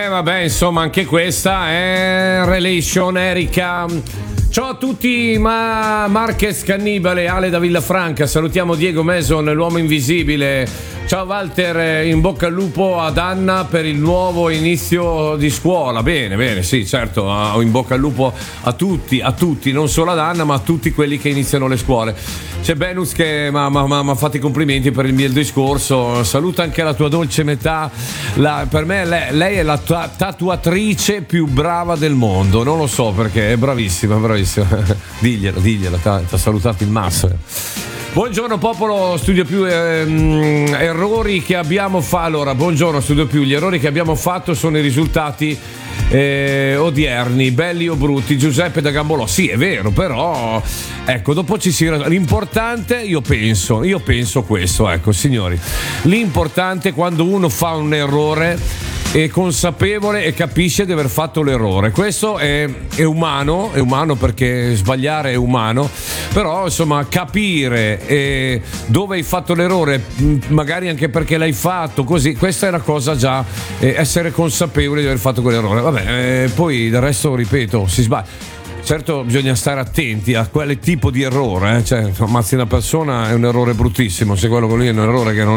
Vabbè, insomma, anche questa è Relation Erika. Ciao a tutti, Marquez Cannibale, Ale da Villafranca, salutiamo Diego Mason, l'uomo invisibile. Ciao Walter, in bocca al lupo ad Anna per il nuovo inizio di scuola. Bene, sì, certo, in bocca al lupo a tutti, non solo ad Anna, ma a tutti quelli che iniziano le scuole. C'è Benus che mi ha fatto i complimenti per il mio discorso. Saluta anche la tua dolce metà. Per me lei è la tatuatrice più brava del mondo. Non lo so perché è bravissima. Diglielo, ti ha salutato il Masso. Buongiorno popolo, Studio Più, errori che abbiamo fatto. Allora, buongiorno Studio Più, gli errori che abbiamo fatto sono i risultati odierni, belli o brutti. Giuseppe da Gambolò, sì è vero, però ecco, dopo l'importante, io penso questo, ecco signori, l'importante quando uno fa un errore è consapevole e capisce di aver fatto l'errore. Questo è umano perché sbagliare è umano, però insomma capire dove hai fatto l'errore, magari anche perché l'hai fatto così, questa è la cosa già, essere consapevole di aver fatto quell'errore. Vabbè, poi del resto ripeto, si sbaglia. Certo, bisogna stare attenti a quale tipo di errore, cioè ammazzi una persona è un errore bruttissimo, se quello lì è un errore che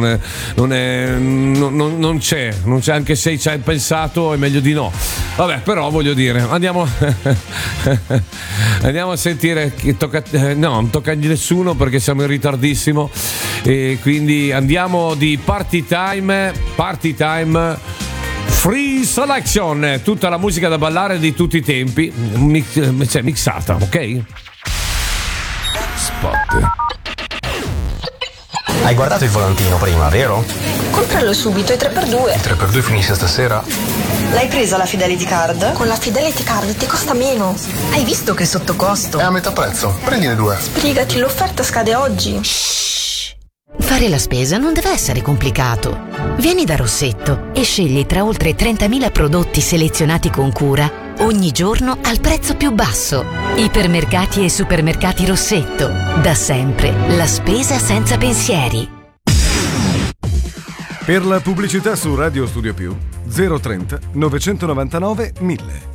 non c'è, anche se ci hai pensato è meglio di no. Vabbè, però voglio dire, andiamo a sentire non tocca a nessuno perché siamo in ritardissimo e quindi andiamo di Party Time Free Selection, tutta la musica da ballare di tutti i tempi, mixata, ok? Spot. Hai guardato il volantino prima, vero? Compralo subito, i 3x2. Il 3x2 finisce stasera? L'hai presa la Fidelity Card? Con la Fidelity Card ti costa meno. Hai visto che è sotto costo? È a metà prezzo, prendine 2. Sbrigati, l'offerta scade oggi. Fare la spesa non deve essere complicato. Vieni da Rossetto e scegli tra oltre 30.000 prodotti selezionati con cura ogni giorno al prezzo più basso. Ipermercati e supermercati Rossetto. Da sempre la spesa senza pensieri. Per la pubblicità su Radio Studio Più 030 999 1000.